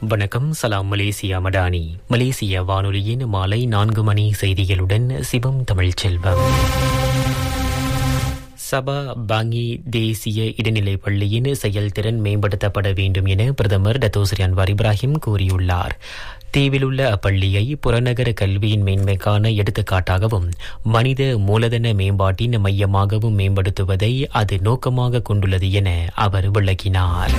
வணக்கம். சலாம் மலேசியா மடானி. மலேசிய வானொலியின் மாலை 4 மணி செய்திகளுடன் சிவம் தமிழ்ச்செல்வம். சபா பாங்கி தேசிய இடைநிலைப் பள்ளியின் செயல்திறன் மேம்படுத்தப்பட வேண்டும் என பிரதமர் டத்தோ ஸ்ரீ அன்வார் இப்ராஹிம் கூறியுள்ளார். தீவிலுள்ள அப்பள்ளியை புறநகர கல்வியின் மேன்மைக்கான எடுத்துக்காட்டாகவும் மனித மூலதன மேம்பாட்டின் மையமாகவும் மேம்படுத்துவதை அது நோக்கமாக கொண்டுள்ளது என அவர் விளக்கினார்.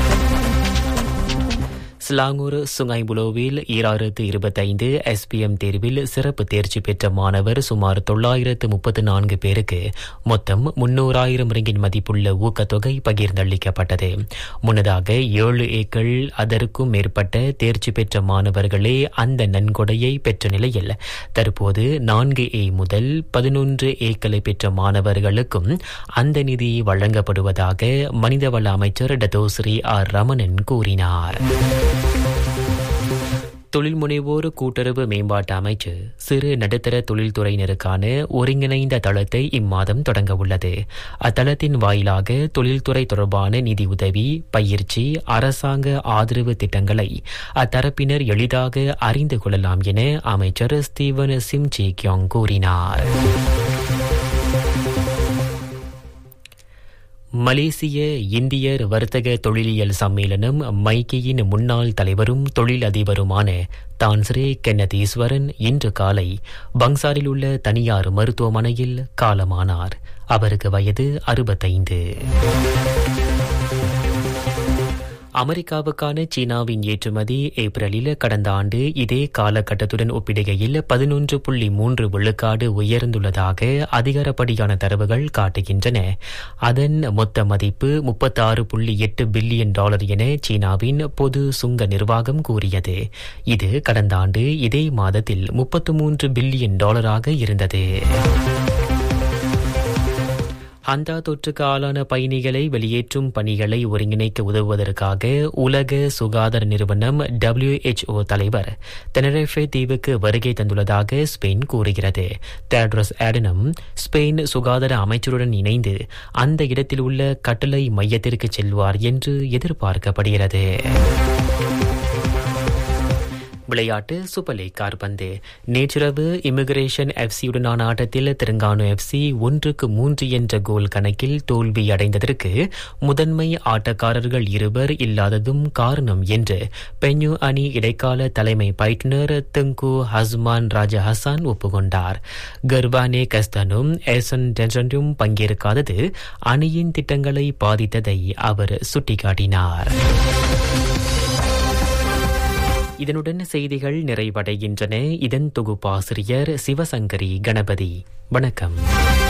ஸ்லாங்கூர் சுங்காய் புலோவில் 2025 SPM தேர்வில் சிறப்பு தேர்ச்சி பெற்ற மாணவர் சுமார் 934 பேருக்கு மொத்தம் 300,000 ரிங்கிட் மதிப்புள்ள ஊக்கத்தொகை பகிர்ந்தளிக்கப்பட்டது. முன்னதாக 7 ஏக்கள் அதற்கும் மேற்பட்ட தேர்ச்சி பெற்ற மாணவர்களே அந்த நன்கொடையை பெற்ற நிலையில் தற்போது 4A முதல் 11 ஏக்களை பெற்ற மாணவர்களுக்கும் அந்த நிதி வழங்கப்படுவதாக மனிதவள அமைச்சர் டத்தோ ஸ்ரீ ஆர் ரமணன் கூறினார். தொழில் முனைவோர் கூட்டுறவு மேம்பாட்டு அமைச்சு சிறு நடுத்தர தொழில்துறையினருக்கான ஒருங்கிணைந்த தளத்தை இம்மாதம் தொடங்க உள்ளது. அத்தளத்தின் வாயிலாக தொழில்துறை தொடர்பான நிதியுதவி, பயிற்சி, அரசாங்க ஆதரவு திட்டங்களை அத்தரப்பினர் எளிதாக அறிந்து கொள்ளலாம் என அமைச்சர் ஸ்டீவன் சிம்சி கியோங் கூறினார். மலேசிய இந்தியர் வர்த்தக தொழிலியல் சம்மேளனம் மைக்கியின் முன்னாள் தலைவரும் தொழில் அதிபருமான தான்ஸ்ரே கென்னதீஸ்வரன் இன்று காலை பங்சாரில் உள்ள தனியார் மருத்துவமனையில் காலமானார். அவருக்கு வயது 65. அமெரிக்காவுக்கான சீனாவின் ஏற்றுமதி ஏப்ரலில் கடந்த ஆண்டு இதே காலகட்டத்துடன் ஒப்பிடுகையில் 11.3 விழுக்காடு உயர்ந்துள்ளதாக அதிகாரப்படியான தரவுகள் காட்டுகின்றன. அதன் மொத்த மதிப்பு $36.8 பில்லியன் என சீனாவின் பொது சுங்க நிர்வாகம் கூறியது. இது கடந்த ஆண்டு இதே மாதத்தில் $33 பில்லியன் இருந்தது. ஹந்தா தொற்றுக்கு ஆளான பயணிகளை வெளியேற்றும் பணிகளை ஒருங்கிணைக்க உதவுவதற்காக உலக சுகாதார நிறுவனம் WHO தலைவர் தெனரிஃபே தீவுக்கு வருகை தந்துள்ளதாக ஸ்பெயின் கூறுகிறது. டெட்ரோஸ் அடனம் ஸ்பெயின் சுகாதார அமைச்சருடன் இணைந்து அந்த இடத்தில் உள்ள கட்டளை மையத்திற்கு செல்வார் என்று எதிர்பார்க்கப்படுகிறது. விளையாட்டு. சூப்பர் லீக் கால்பந்து. நேற்றிரவு இமிகிரேஷன் எஃப்சியுடனான ஆட்டத்தில் தெலுங்கானா FC 1-3 என்ற கோல் கணக்கில் தோல்வி அடைந்ததற்கு முதன்மை ஆட்டக்காரர்கள் இருவர் இல்லாததும் காரணம் என்று பென்யூ அணி இடைக்கால தலைமை பயிற்றுனர் தெங்கு ஹஸ்மான் ராஜா ஹசான் ஒப்புக்கொண்டார். கர்வானே கஸ்தனும் ஏசன் டென்சனும் பங்கேற்காதது அணியின் திட்டங்களை பாதித்ததை அவர் சுட்டிக்காட்டினார். இதனுடன் செய்திகள் நிறைவடைகின்றன. இதன் தொகுப்பாசிரியர் சிவசங்கரி கணபதி. வணக்கம்.